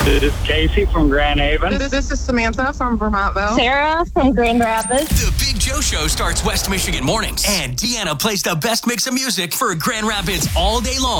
This is Casey from Grand Haven. This is Samantha from Vermontville. Sarah from Grand Rapids. The Big Joe Show starts West Michigan mornings, and Deanna plays the best mix of music for Grand Rapids all day long.